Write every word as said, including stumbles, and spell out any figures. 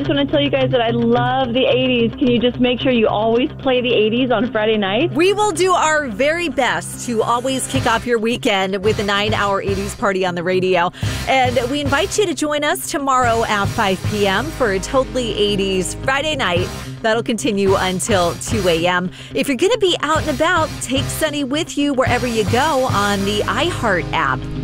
just want to tell you guys that I love the eighties. Can you just make sure you always play the eighties on Friday night? We will do our very best to always kick off your weekend with a nine-hour eighties party on the radio. And we invite you to join us tomorrow at five p.m. for a Totally eighties Friday night. That'll continue until two a.m. If you're going to be out and about, take Sunny with you wherever you go on the iHeart app.